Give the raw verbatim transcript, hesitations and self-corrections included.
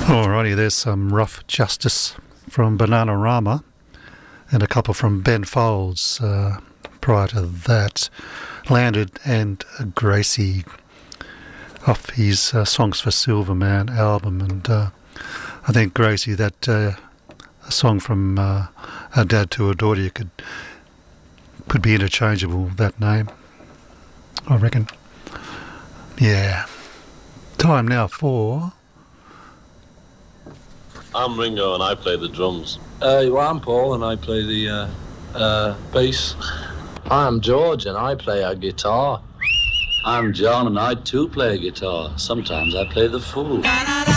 Alrighty, there's some Rough Justice from Bananarama and a couple from Ben Folds. Uh, prior to that, Landed and Gracie off his uh, Songs for Silverman album. And uh, I think Gracie, that uh, a song from uh, Our Dad to a Daughter, could could be interchangeable, that name, I reckon. Yeah. Time now for... I'm Ringo and I play the drums. Uh, well, I'm Paul and I play the uh, uh, bass. I'm George and I play a guitar. I'm John and I too play a guitar. Sometimes I play the fool.